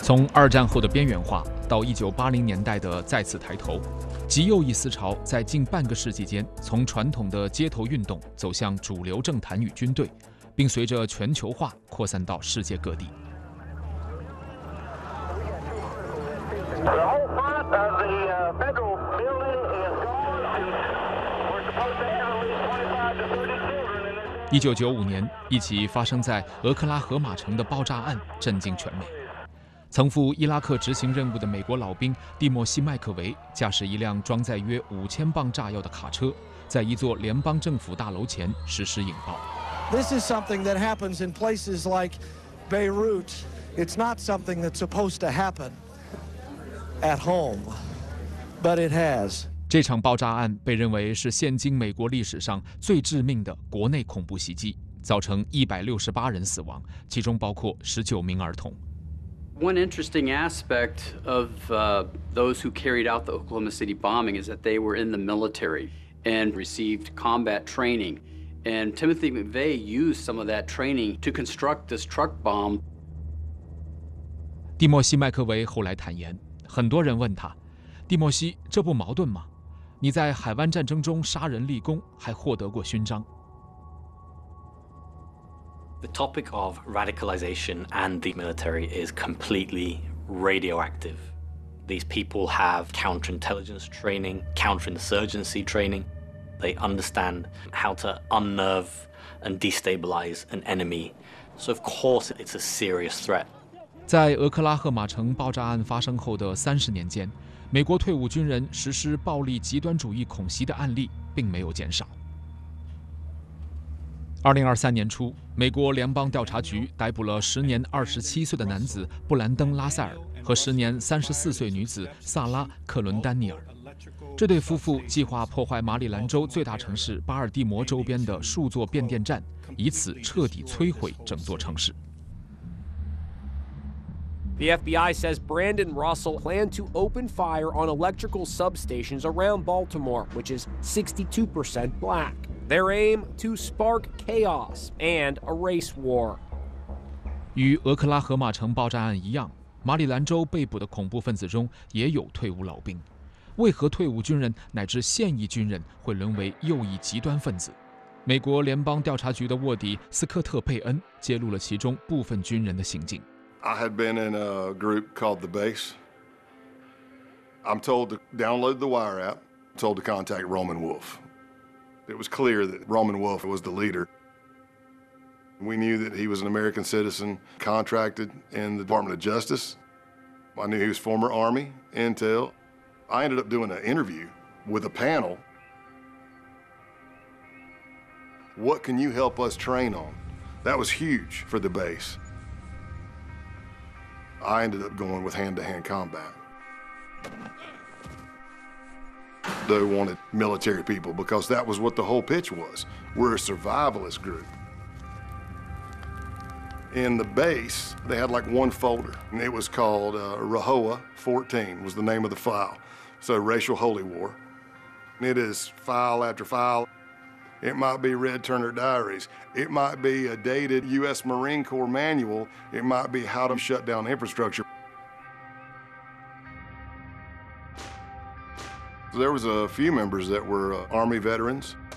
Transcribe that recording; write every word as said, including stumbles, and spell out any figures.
从二战后的边缘化到一九八零年代的再次抬头，极右翼思潮在近半个世纪间从传统的街头运动走向主流政坛与军队，并随着全球化扩散到世界各地。一九九五年，一起发生在俄克拉荷马城的爆炸案震惊全美。曾赴伊拉克执行任务的美国老兵蒂莫西·麦克维驾驶一辆装载约五千磅炸药的卡车，在一座联邦政府大楼前实施引爆。 This is something that happens in places like Beirut. It's not something that's supposed to happen at home, but it has. 这场爆炸案被认为是现今美国历史上最致命的国内恐怖袭击，造成一百六十八人死亡，其中包括十九名儿童。 One interesting aspect of uh, those who carried out the Oklahoma City bombing is that they were in the military and received combat training. And Timothy McVeigh used some of that training to construct this truck bomb. 蒂莫西·麦克维后来坦言，很多人问他，蒂莫西，这不矛盾吗？你在海湾战争中杀人立功，还获得过勋章。 The topic of radicalization and the military is completely radioactive. These people have counterintelligence training, counterinsurgency training. They understand how to unnerve and destabilize an enemy. So of course it's a serious threat. 在俄克拉荷马城爆炸案发生后的三十年间，美国退伍军人实施暴力极端主义恐袭的案例并没有减少。二零二三年初，美国联邦调查局逮捕了时年二十七岁的男子布兰登·拉塞尔和时年三十四岁女子萨拉·克伦丹尼尔。这对夫妇计划破坏马里兰州最大城市巴尔的摩周边的数座变电站，以此彻底摧毁整座城市。 The F B I says Brandon Russell planned to open fire on electrical substations around Baltimore, which is sixty-two percent black. Their aim to spark chaos and a race war. 与俄克拉荷马城爆炸案一样，马里兰州被捕的恐怖分子中也有退伍老兵。为何退伍军人乃至现役军人会沦为右翼极端分子？美国联邦调查局的卧底斯科特·佩恩揭露了其中部分军人的行径。 I had been in a group called The Base. I'm told to download the Wire app, told to contact Roman Wolf. It was clear that Roman Wolf was the leader. We knew that he was an American citizen, contracted in the Department of Justice. I knew he was former Army, Intel. I ended up doing an interview with a panel. What can you help us train on? That was huge for the base. I ended up going with hand-to-hand combat. They wanted military people because that was what the whole pitch was. We're a survivalist group. In the base, they had like one folder, and it was called uh, R H O A fourteen was the name of the file. So Racial Holy War. It is file after file. It might be Red Turner Diaries. It might be a dated U S Marine Corps manual. It might be how to shut down infrastructure. There was a few members that were uh, Army veterans.